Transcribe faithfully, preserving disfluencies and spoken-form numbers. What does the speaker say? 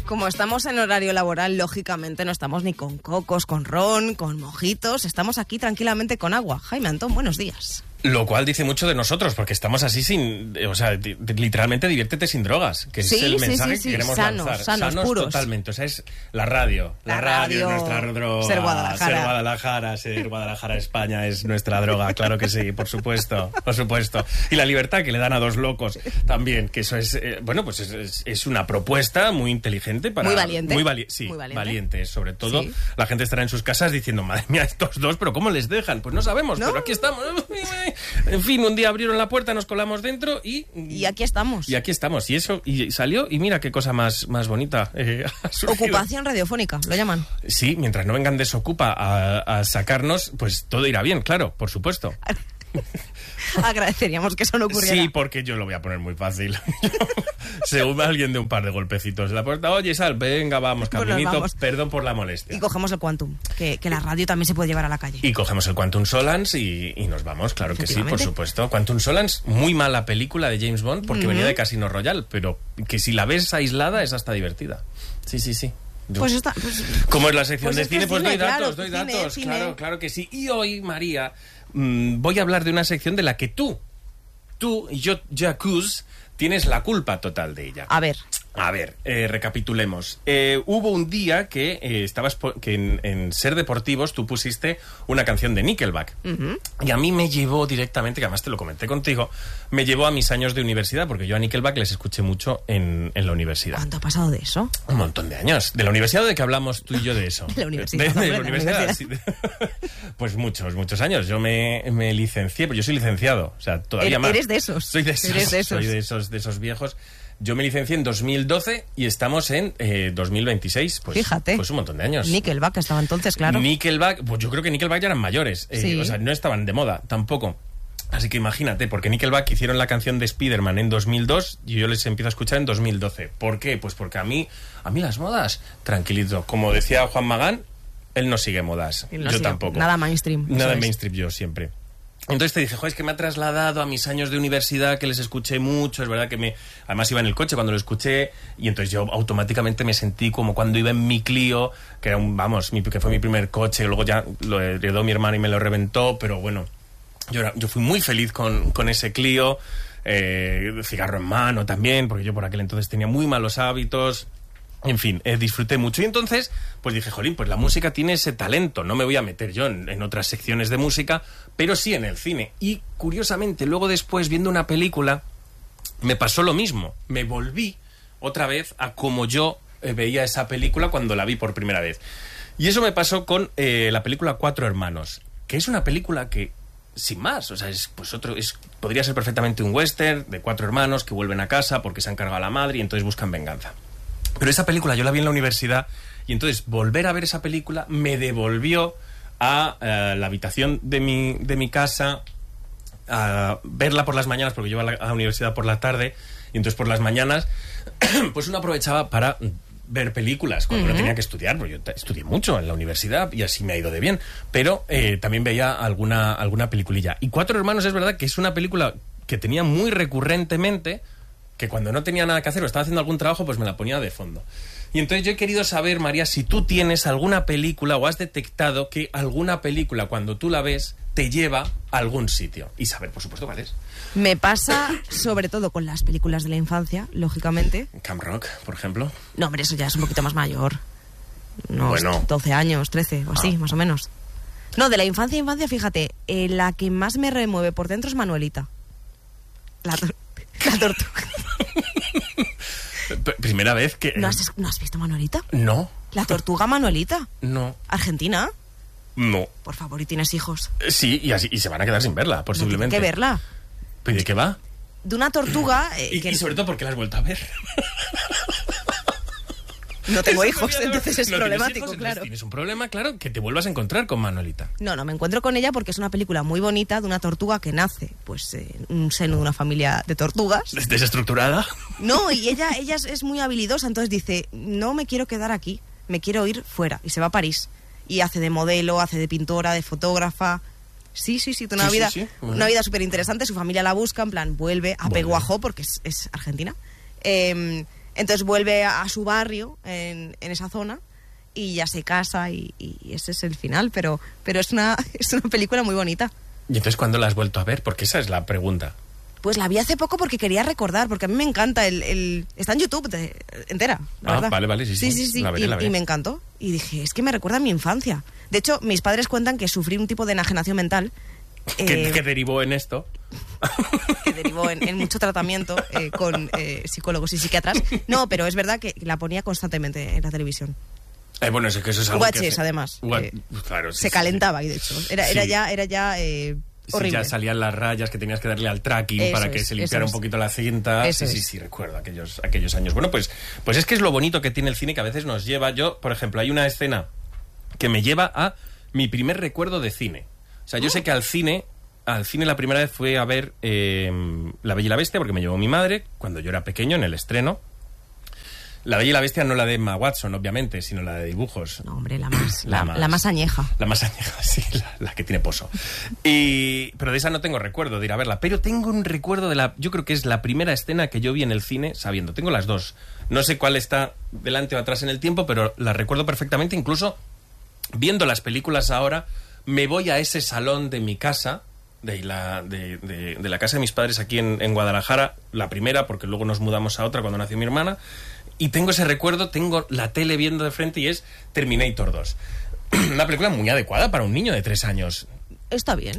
Como estamos en horario laboral, lógicamente no estamos ni con cocos, con ron, con mojitos. Estamos aquí tranquilamente con agua. Jaime Antón, buenos días. Lo cual dice mucho de nosotros, porque estamos así sin... O sea, di- literalmente diviértete sin drogas, que Sí, es el sí, mensaje sí, sí. que queremos Sanos, lanzar. sanos, puros. Totalmente. O sea, es la radio. La, La radio, radio, es nuestra droga. ser Guadalajara. Ser Guadalajara, ser Guadalajara, España es nuestra droga. Claro que sí, por supuesto, por supuesto. Y la libertad que le dan a dos locos también, que eso es... Eh, bueno, pues es, es, es una propuesta muy inteligente para... Muy valiente. Muy vali- sí, Muy valiente. valiente. Sobre todo, Sí. la gente estará en sus casas diciendo, madre mía, estos dos, pero ¿cómo les dejan? Pues no sabemos, No. pero aquí estamos. En fin, un día abrieron la puerta, nos colamos dentro y... Y aquí estamos. Y aquí estamos. Y eso, y salió, y mira qué cosa más, más bonita eh, ha surgido. Ocupación radiofónica, lo llaman. Sí, mientras no vengan Desocupa a, a sacarnos, pues todo irá bien, claro, por supuesto. Agradeceríamos que eso no ocurriera. Sí, porque yo lo voy a poner muy fácil. Según alguien de un par de golpecitos en la puerta, oye, Sal, venga, vamos, Pues nos caminito, vamos. perdón por la molestia. Y cogemos el Quantum, que, que la radio también se puede llevar a la calle. Y cogemos el Quantum Solans y, y nos vamos, claro que sí, por Efectivamente. supuesto. Quantum Solans, muy mala película de James Bond porque Ujú. venía de Casino Royale, pero que si la ves aislada es hasta divertida. Sí, sí, sí. Yo- Pues está... Pues, Como es la sección pues de es que cine, es pues cine, doy claro, datos, doy cine, datos, cine. claro, claro que sí. Y hoy, María, mmm, voy a hablar de una sección de la que tú, tú, yo, Jacuz, tienes la culpa total de ella. a ver, A ver, eh, recapitulemos. Eh, hubo un día que eh, estabas po- que en, en Ser Deportivos tú pusiste una canción de Nickelback. Ujú. Y a mí me llevó directamente, que además te lo comenté contigo, me llevó a mis años de universidad, porque yo a Nickelback les escuché mucho en, en la universidad. ¿cuánto ha pasado de eso? Un montón de años. ¿De la universidad o de que hablamos tú y yo de eso? De la universidad, De, de hombre, la de la universidad, universidad. sí. Pues muchos, muchos años. Yo me, me licencié, pues yo soy licenciado, o sea, todavía Eres- más. eres de esos. Soy de esos. Eres de esos. Soy de esos, de esos viejos. Yo me licencié en dos mil doce y estamos en eh, dos mil veintiséis. Pues, Fíjate. Pues un montón de años. Nickelback estaba entonces, claro. Nickelback, pues yo creo que Nickelback ya eran mayores. eh, Sí. O sea, no estaban de moda tampoco. Así que imagínate, porque Nickelback hicieron la canción de Spider-Man en dos mil dos y yo les empiezo a escuchar en dos mil doce. ¿Por qué? Pues porque a mí, a mí las modas, tranquilito. Como decía Juan Magán, él no sigue modas. Y no yo sigue tampoco. nada mainstream, eso Nada es. mainstream yo siempre. Entonces te dije, joder, es que me ha trasladado a mis años de universidad, que les escuché mucho, es verdad que me... Además iba en el coche cuando lo escuché, y entonces yo automáticamente me sentí como cuando iba en mi Clio, que era un, vamos, mi, que fue mi primer coche, luego ya lo heredó mi hermano y me lo reventó, pero bueno, yo, era- yo fui muy feliz con, con ese Clio, eh, cigarro en mano también, porque yo por aquel entonces tenía muy malos hábitos. En fin, eh, disfruté mucho. Y entonces, pues dije, jolín, pues la música tiene ese talento. No me voy a meter yo en, en otras secciones de música, pero sí en el cine. Y curiosamente, luego después, viendo una película, me pasó lo mismo. Me volví otra vez a como yo eh, veía esa película cuando la vi por primera vez. Y eso me pasó con eh, la película Cuatro Hermanos, que es una película que, sin más, o sea, es, pues otro, es, podría ser perfectamente un western de cuatro hermanos que vuelven a casa porque se han cargado a la madre y entonces buscan venganza. Pero esa película yo la vi en la universidad y entonces volver a ver esa película me devolvió a eh, la habitación de mi, de mi casa, a verla por las mañanas, porque yo iba a la, a la universidad por la tarde, y entonces por las mañanas pues uno aprovechaba para ver películas cuando Ujú. uno tenía que estudiar, porque yo t- estudié mucho en la universidad y así me ha ido de bien, pero eh, también veía alguna, alguna peliculilla. Y Cuatro Hermanos es verdad que es una película que tenía muy recurrentemente, que cuando no tenía nada que hacer o estaba haciendo algún trabajo, pues me la ponía de fondo. Y entonces yo he querido saber, María, si tú tienes alguna película o has detectado que alguna película, cuando tú la ves, te lleva a algún sitio. Y saber, por supuesto, cuál es. Me pasa sobre todo con las películas de la infancia, lógicamente. Camp Rock, por ejemplo. No, hombre, eso ya es un poquito más mayor. Unos Bueno. doce años, trece o así, Ah. más o menos. No, de la infancia, infancia, fíjate, eh, la que más me remueve por dentro es Manuelita. La, tor- la tortuga. P- Primera vez que... ¿No has, ¿No has visto Manuelita? No, La tortuga Manuelita. no, Argentina. no. Por favor, y tienes hijos. Eh, Sí, y, así, y se van a quedar sin verla, No posiblemente. tienen que verla. ¿Pero de qué va? De una tortuga... eh, Y, que y sobre todo porque la has vuelto a ver. no tengo Eso hijos, me había- entonces es no tienes problemático, hijos, entonces claro. Tienes un problema, claro, que te vuelvas a encontrar con Manuelita. No, no, me encuentro con ella porque es una película muy bonita de una tortuga que nace, pues, eh, en un seno de una familia de tortugas. Desestructurada. No, y ella, ella es, es muy habilidosa, entonces dice, no me quiero quedar aquí, me quiero ir fuera, y se va a París. Y hace de modelo, hace de pintora, de fotógrafa. Sí, sí, sí, tiene una Sí, sí, vida, sí, muy una bien. vida súper interesante, su familia la busca, en plan, vuelve a Vuelve. Peguajó, porque es, es argentina. Eh, Entonces vuelve a, a su barrio en, en esa zona y ya se casa y, y ese es el final, pero, pero es, una, es una película muy bonita. ¿Y entonces cuándo la has vuelto a ver? Porque esa es la pregunta. Pues la vi hace poco porque quería recordar, porque a mí me encanta el... el está en YouTube de, entera, la ah, verdad. vale, vale, sí, sí. Sí, sí, sí. La veré, y, la veré. y me encantó. Y dije, es que me recuerda a mi infancia. De hecho, mis padres cuentan que sufrí un tipo de enajenación mental. ¿Qué, eh, ¿Qué derivó en esto? que derivó en, en mucho tratamiento eh, con eh, psicólogos y psiquiatras. No, pero es verdad que la ponía constantemente en la televisión. Eh, bueno, es que eso es algo U H S, que hace- además. U- eh, claro, sí, se sí, calentaba, y de hecho. Era, Sí. era ya... Era ya eh, sí. horrible. Sí, ya salían las rayas que tenías que darle al tracking Eso para que es, se limpiara eso un es. poquito la cinta. Eso sí, sí, es. sí, recuerdo aquellos, aquellos años. Bueno, pues, pues es que es lo bonito que tiene el cine, que a veces nos lleva... Yo, por ejemplo, hay una escena que me lleva a mi primer recuerdo de cine. O sea, yo sé que al cine... Al cine la primera vez fue a ver eh, La Bella y la Bestia, porque me llevó mi madre cuando yo era pequeño, en el estreno. La Bella y la Bestia no la de Emma Watson, obviamente, sino la de dibujos. No, hombre, la más, La la, más. la más añeja. La más añeja, sí, la, la que tiene pozo. Y, pero de esa no tengo recuerdo de ir a verla. Pero tengo un recuerdo de la... Yo creo que es la primera escena que yo vi en el cine sabiendo. Tengo las dos. No sé cuál está delante o atrás en el tiempo, pero la recuerdo perfectamente. Incluso viendo las películas ahora, me voy a ese salón de mi casa... De la, de, de, de la casa de mis padres aquí en, en Guadalajara, la primera, porque luego nos mudamos a otra cuando nació mi hermana, y tengo ese recuerdo, tengo la tele viendo de frente y es Terminator dos. Una película muy adecuada para un niño de tres años. Está bien.